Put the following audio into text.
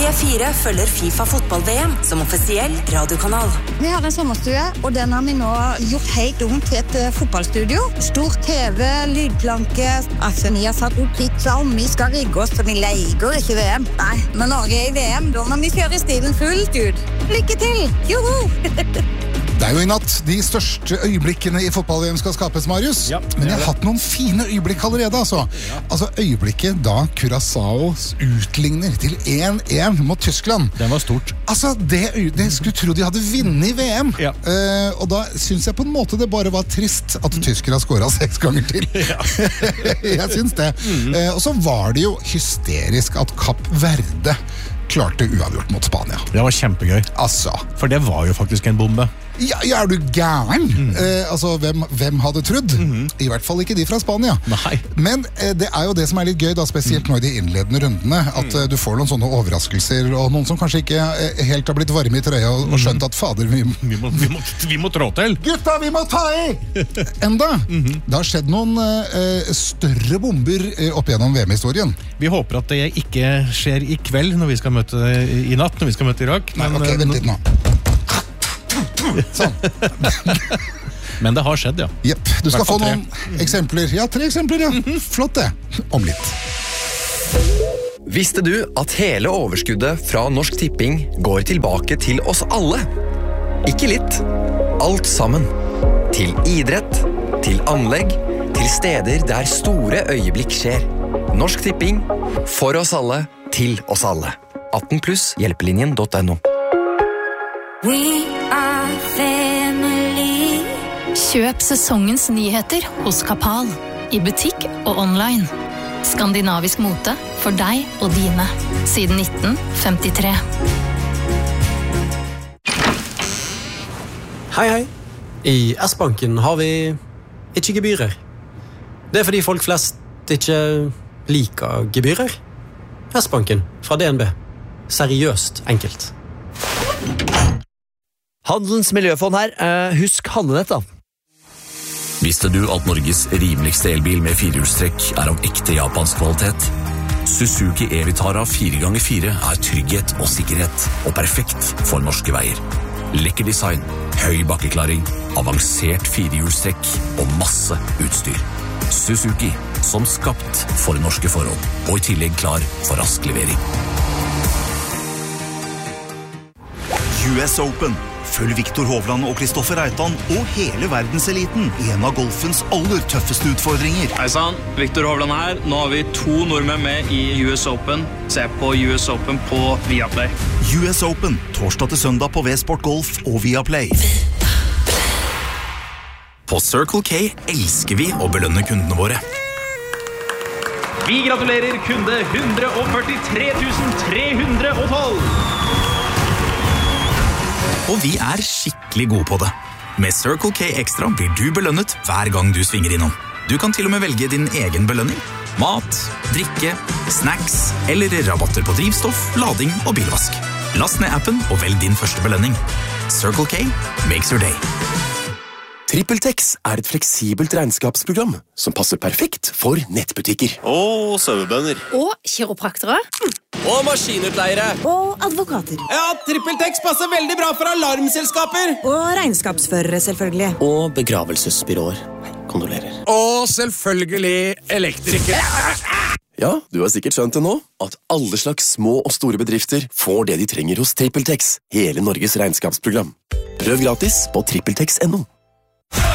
P4 følger FIFA fotball-VM som offisiell radiokanal. Vi har en sommerstue, og den har vi nå gjort helt om til et fotballstudio. Stor TV, lydplanke. Altså, vi har satt opp pizza, og vi skal rigge oss, for vi leker ikke VM. Nei, men Norge er i VM, da må vi kjøre stilen fullt ut. Lykke til! Joho! Det er jo i natt de største øyeblikkene i fotball-VM skal skapes, Marius. Ja, men jeg har hatt noen fine øyeblikk allerede, altså. Altså øyeblikket da Curaçao utligner til 1-1 mot Tyskland. Det var stort. Altså, det skulle tro de hadde vunnet i VM. Ja. Og da synes jeg på en måte det bare var trist at tyskere har skåret 6 ganger til. Ja. Jeg synes det. Og så var det jo hysterisk at Kapp Verde klarte uavgjort mot Spania. Det var kjempegøy. Altså. For det var jo faktisk en bombe. Ja, er du gæren? Altså, hvem hadde trodd? I hvert fall ikke de fra Spania. Nei. Men det er jo det som er litt gøy, da, spesielt nå i de innledende rundene, at du får noen sånne overraskelser, og noen som kanskje ikke helt har blitt varme i trøya og skjønt at fader, vi må trå til. Gutta, vi må ta i! Enda. Det har skjedd noen større bomber opp gjennom VM-historien. Vi håper at det ikke skjer i kveld når vi skal møte i natt, når vi skal møte Irak. Nei, ok, vent litt nå. Sånn. Men det har skjedd, ja. Jepp, du skal få noen eksempler. Ja, 3 eksempler, ja. Flott det. Om litt. Visste du at hele overskuddet fra Norsk Tipping går tilbake til oss alle? Ikke litt. Alt sammen. Til idrett, til anlegg, til steder der store øyeblikk skjer. Norsk Tipping. For oss alle. Til oss alle. 18+ hjelpelinjen.no. We are family. Kjøp sesongens nyheter hos Kapal. I butikk og online. Skandinavisk mote for deg og dine. Siden 1953. Hei, hei. I S-banken har vi ikke gebyrer. Det er fordi folk flest ikke liker gebyrer. S-banken fra DNB. Seriøst enkelt. Handelens miljøfond her. Husk handlenett da. Visste du at Norges rimeligste elbil med 4-hjulstrekk er av ekte japansk kvalitet? Suzuki e-Vitara 4x4 er trygghet og sikkerhet, og perfekt for norske veier. Lekker design, høy bakkeklaring, avansert 4-hjulstrekk og masse utstyr. Suzuki, som skapt for norske forhold, og i tillegg klar for rask levering. US Open. Følg Viktor Hovland og Kristoffer Reitan og hele verdenseliten i en av golfens aller tøffeste utfordringer. Hei sann, Viktor Hovland her. Nå har vi 2 nordmenn med i US Open. Se på US Open på Viaplay. US Open, torsdag til søndag på V-Sport Golf og Viaplay. På Circle K elsker vi å belønne kundene våre. Vi gratulerer kunde 143 312. Og vi er skikkelig gode på det. Med Circle K Extra blir du belønnet hver gang du svinger innom. Du kan til og med velge din egen belønning. Mat, drikke, snacks eller rabatter på drivstoff, lading og bilvask. Last ned appen og velg din første belønning. Circle K makes your day. TrippelTex er et fleksibelt regnskapsprogram som passer perfekt for nettbutikker. Og sauebønder. Og kiropraktere. Og maskinutleiere. Og advokater. Ja, TrippelTex passer veldig bra for alarmselskaper. Og regnskapsførere, selvfølgelig. Og begravelsesbyråer. Kondolerer. Og selvfølgelig elektrikere. Ja, du har sikkert skjønt det nå, at alle slags små og store bedrifter får det de trenger hos TrippelTex, hele Norges regnskapsprogram. Prøv gratis på trippeltex.no.